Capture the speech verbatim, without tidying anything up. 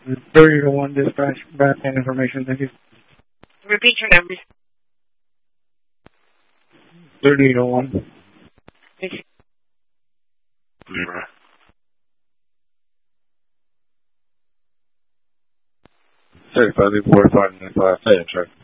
thirty to one dispatch, back end information, thank you. Repeat your numbers. thirty to one. Zero. thirty-five, forty-five, ninety-five, hey, check.